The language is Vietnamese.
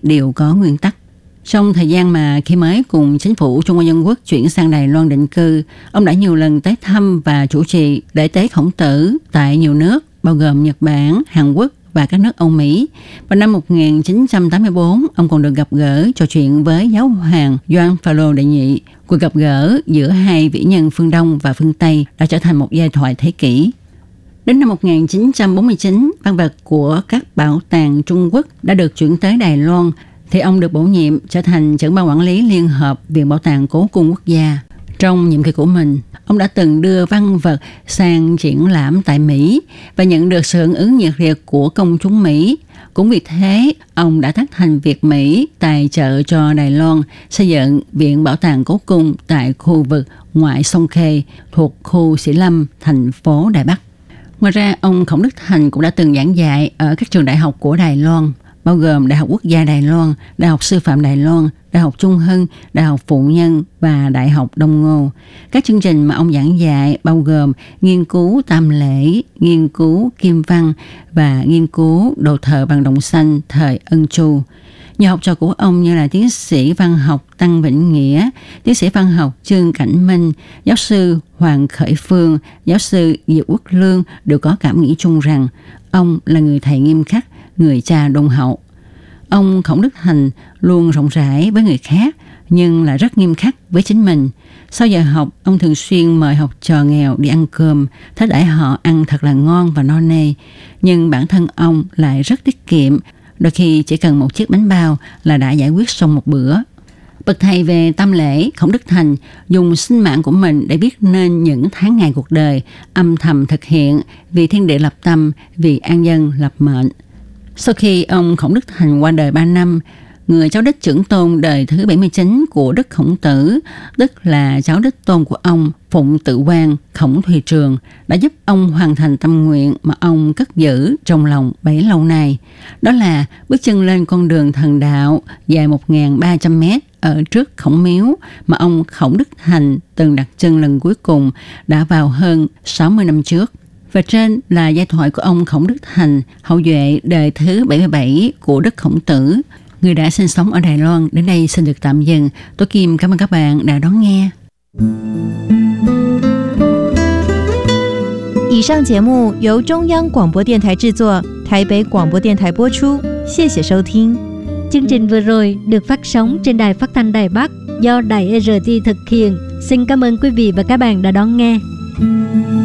đều có nguyên tắc. Trong thời gian mà khi mới cùng chính phủ Trung Hoa Dân Quốc chuyển sang Đài Loan định cư, ông đã nhiều lần tới thăm và chủ trì lễ tế Khổng Tử tại nhiều nước, bao gồm Nhật Bản, Hàn Quốc và các nước Âu Mỹ. Vào năm 1984, ông còn được gặp gỡ trò chuyện với giáo hoàng Gioan Phaolô đệ nhị. Cuộc gặp gỡ giữa hai vĩ nhân phương Đông và phương Tây đã trở thành một giai thoại thế kỷ. Đến năm 1949, văn vật của các bảo tàng Trung Quốc đã được chuyển tới Đài Loan, thì ông được bổ nhiệm trở thành trưởng ban quản lý liên hợp Viện Bảo tàng Cố cung Quốc gia. Trong nhiệm kỳ của mình, ông đã từng đưa văn vật sang triển lãm tại Mỹ và nhận được sự hưởng ứng nhiệt liệt của công chúng Mỹ. Cũng vì thế, ông đã tác thành việc Mỹ tài trợ cho Đài Loan xây dựng Viện Bảo tàng Cố cung tại khu vực ngoại sông Khê thuộc khu Sĩ Lâm, thành phố Đài Bắc. Ngoài ra, ông Khổng Đức Thành cũng đã từng giảng dạy ở các trường đại học của Đài Loan, bao gồm Đại học Quốc gia Đài Loan, Đại học Sư phạm Đài Loan, Đại học Trung Hưng, Đại học Phụ Nhân và Đại học Đông Ngô. Các chương trình mà ông giảng dạy bao gồm nghiên cứu tam lễ, nghiên cứu kim văn và nghiên cứu đồ thờ bằng đồng xanh thời Ân Chu. Nhiều học trò của ông như là tiến sĩ văn học Tăng Vĩnh Nghĩa, tiến sĩ văn học Trương Cảnh Minh, giáo sư Hoàng Khởi Phương, giáo sư Diệp Quốc Lương đều có cảm nghĩ chung rằng ông là người thầy nghiêm khắc, người cha đôn hậu. Ông Khổng Đức Thành luôn rộng rãi với người khác nhưng là rất nghiêm khắc với chính mình. Sau giờ học, ông thường xuyên mời học trò nghèo đi ăn cơm, thế đãi họ ăn thật là ngon và no nê. Nhưng bản thân ông lại rất tiết kiệm, đôi khi chỉ cần một chiếc bánh bao là đã giải quyết xong một bữa. Bậc thầy về tâm lễ, Khổng Đức Thành dùng sinh mạng của mình để viết nên những tháng ngày cuộc đời, âm thầm thực hiện vì thiên địa lập tâm, vì an dân lập mệnh. Sau khi ông Khổng Đức Thành qua đời 3 năm, người cháu đích trưởng tôn đời thứ 79 của Đức Khổng Tử, tức là cháu đích tôn của ông Phụng Tự Quang, Khổng Thùy Trường, đã giúp ông hoàn thành tâm nguyện mà ông cất giữ trong lòng bấy lâu nay. Đó là bước chân lên con đường thần đạo dài 1.300 mét ở trước Khổng Miếu mà ông Khổng Đức Thành từng đặt chân lần cuối cùng đã vào hơn 60 năm trước. Và trên là giai thoại của ông Khổng Đức Thành, hậu duệ đời thứ 77 của Đức Khổng Tử, người đã sinh sống ở Đài Loan. Đến đây xin được tạm dừng. Tôi Kim cảm ơn các bạn đã đón nghe. 以上节目由中央广播电台制作，台北广播电台播出。谢谢收听。 Chương trình vừa rồi được phát sóng trên đài phát thanh Đài Bắc do Đài RT thực hiện. Xin cảm ơn quý vị và các bạn đã đón nghe.